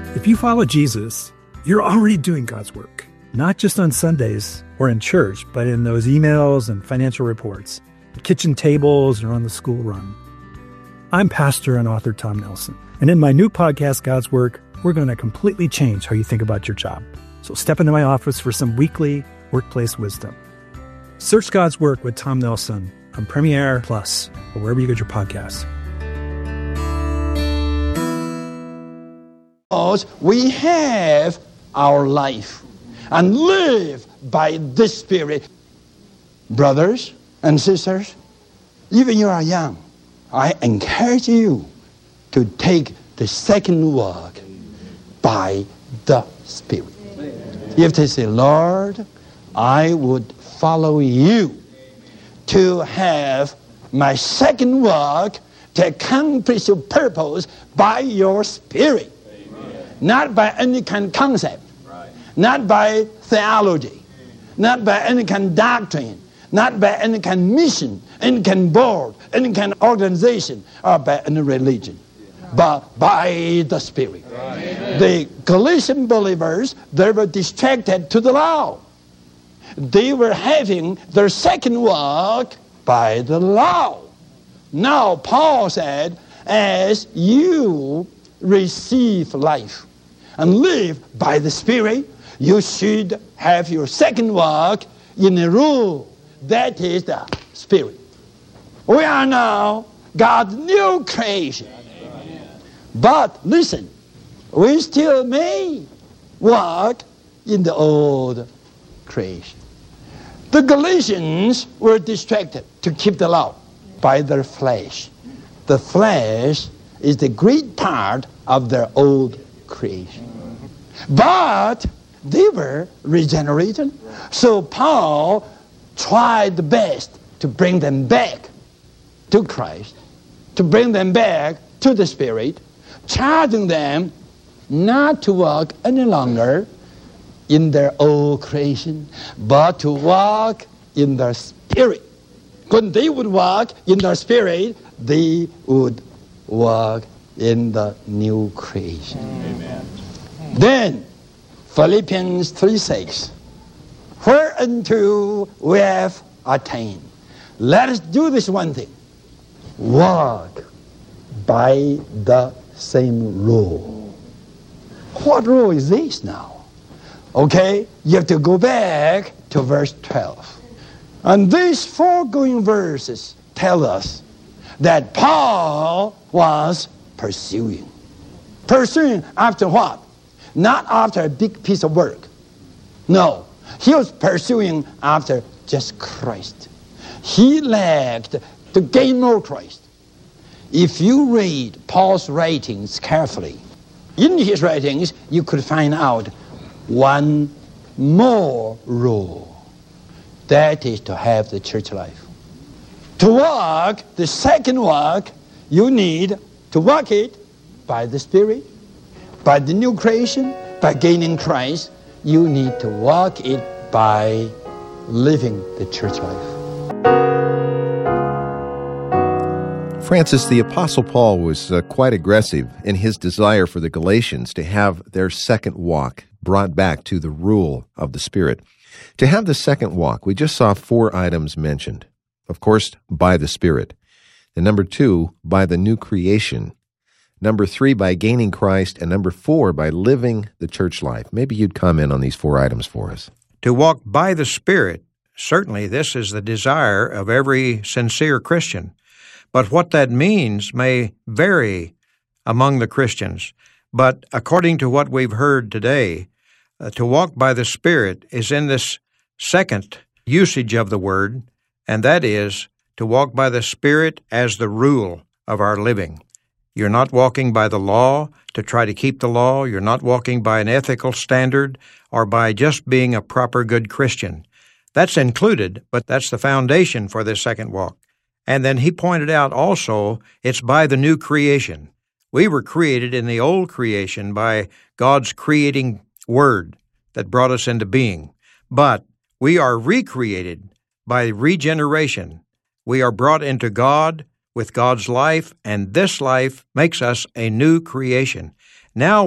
If you follow Jesus, you're already doing God's work, not just on Sundays or in church, but in those emails and financial reports, the kitchen tables, or on the school run. I'm pastor and author Tom Nelson, and in my new podcast, God's Work, we're going to completely change how you think about your job. So step into my office for some weekly workplace wisdom. Search God's Work with Tom Nelson on Premiere Plus or wherever you get your podcasts. We have our life and live by this Spirit. Brothers and sisters, even you are young, I encourage you to take the second walk by the Spirit. You have to say, Lord, I would follow you to have my second walk to accomplish your purpose by your Spirit. Not by any kind of concept, not by theology, not by any kind of doctrine, not by any kind of mission, any kind of board, any kind of organization, or by any religion, but by the Spirit. The Galatian believers, they were distracted to the law. They were having their second walk by the law. Now, Paul said, as you receive life and live by the Spirit, you should have your second walk in a rule. That is the Spirit. We are now God's new creation. But listen, we still may walk in the old creation. The Galatians were distracted to keep the law by their flesh. The flesh is the great part of their old creation. But they were regenerated. So Paul tried the best to bring them back to Christ, to bring them back to the Spirit, charging them not to walk any longer in their old creation, but to walk in their Spirit. When they would walk in their Spirit, they would walk in the new creation. Amen. Then, Philippians 3:6, whereunto we have attained. Let us do this one thing. Walk by the same rule. What rule is this now? Okay, you have to go back to verse 12. And these foregoing verses tell us that Paul was pursuing. Pursuing after what? Not after a big piece of work. No, he was pursuing after just Christ. He lacked to gain more Christ. If you read Paul's writings carefully, in his writings you could find out one more rule. That is to have the church life. To walk the second walk, you need to walk it by the Spirit, by the new creation, by gaining Christ. You need to walk it by living the church life. Francis, the Apostle Paul was quite aggressive in his desire for the Galatians to have their second walk brought back to the rule of the Spirit. To have the second walk, we just saw 4 items mentioned. Of course, by the Spirit. And number 2, by the new creation. Number 3, by gaining Christ. And number 4, by living the church life. Maybe you'd comment on these 4 items for us. To walk by the Spirit, certainly this is the desire of every sincere Christian. But what that means may vary among the Christians. But according to what we've heard today, to walk by the Spirit is in this second usage of the word, and that is to walk by the Spirit as the rule of our living. You're not walking by the law to try to keep the law. You're not walking by an ethical standard or by just being a proper good Christian. That's included, but that's the foundation for this second walk. And then he pointed out also it's by the new creation. We were created in the old creation by God's creating word that brought us into being. But we are recreated by regeneration. We are brought into God with God's life, and this life makes us a new creation. Now